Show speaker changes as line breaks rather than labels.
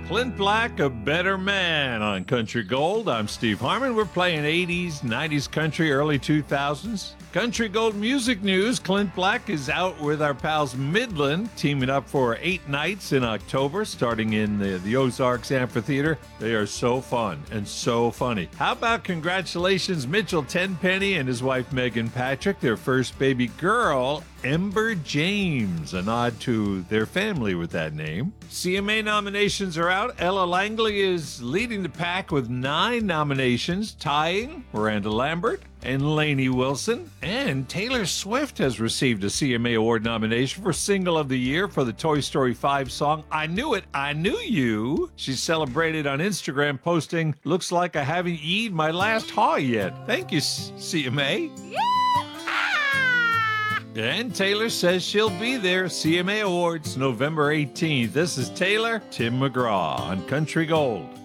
Clint Black, A Better Man on Country Gold. I'm Steve Harmon. We're playing 80s, 90s country, early 2000s. Country Gold music news. Clint Black is out with our pals Midland, teaming up for 8 nights in October, starting in the Ozarks Amphitheater. They are so fun and so funny. How about congratulations, Mitchell Tenpenny and his wife Megan Patrick, their first baby girl, Ember James, a nod to their family with that name. CMA nominations are out. Ella Langley is leading the pack with 9 nominations, tying Miranda Lambert and Lainey Wilson. And Taylor Swift has received a CMA Award nomination for Single of the Year for the Toy Story 5 song, I Knew It, I Knew You. She celebrated on Instagram, posting, looks like I haven't eaten my last haw yet. Thank you, CMA. And Taylor says she'll be there. CMA Awards, November 18th. This is Taylor, Tim McGraw on Country Gold.